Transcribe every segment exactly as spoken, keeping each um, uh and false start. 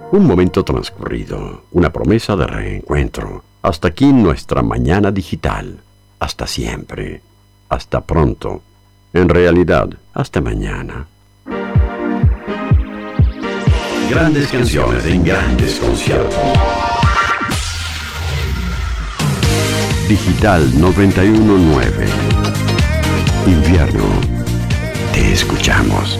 Un momento transcurrido, una promesa de reencuentro. Hasta aquí nuestra mañana digital. Hasta siempre. Hasta pronto. En realidad, hasta mañana. Grandes canciones en grandes conciertos. Digital noventa y uno punto nueve. Invierno. Te escuchamos.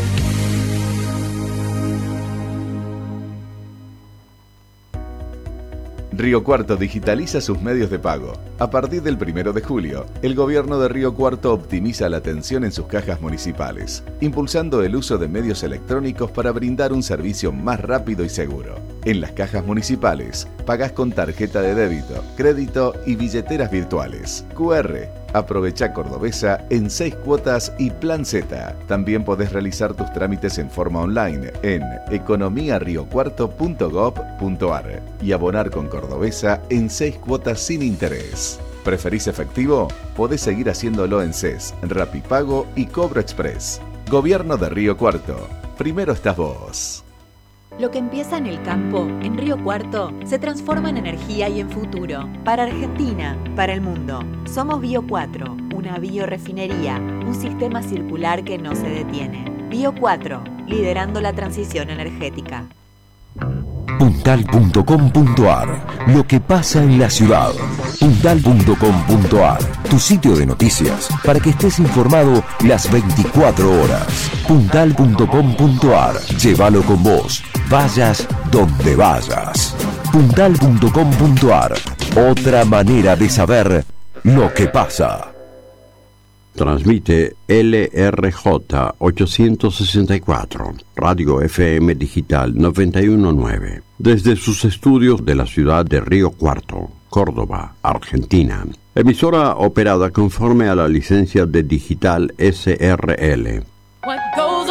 Río Cuarto digitaliza sus medios de pago. A partir del primero de julio, el gobierno de Río Cuarto optimiza la atención en sus cajas municipales, impulsando el uso de medios electrónicos para brindar un servicio más rápido y seguro. En las cajas municipales, pagás con tarjeta de débito, crédito y billeteras virtuales. cu erre. Aprovecha Cordobesa en seis cuotas y Plan Z. También podés realizar tus trámites en forma online en economía río cuarto punto gob punto ar y abonar con Cordobesa en seis cuotas sin interés. ¿Preferís efectivo? Podés seguir haciéndolo en C E S, Rapipago y Cobro Express. Gobierno de Río Cuarto. Primero estás vos. Lo que empieza en el campo, en Río Cuarto, se transforma en energía y en futuro. Para Argentina, para el mundo. Somos Bio cuatro, una biorefinería, un sistema circular que no se detiene. Bio cuatro, liderando la transición energética. puntal punto com punto ar. Lo que pasa en la ciudad. puntal punto com punto ar. Tu sitio de noticias para que estés informado las veinticuatro horas. puntal punto com punto ar. Llévalo con vos. Vayas donde vayas. puntal punto com punto ar. Otra manera de saber lo que pasa. Transmite L R J ochocientos sesenta y cuatro, Radio F M Digital noventa y uno punto nueve, desde sus estudios de la ciudad de Río Cuarto, Córdoba, Argentina. Emisora operada conforme a la licencia de Digital S R L.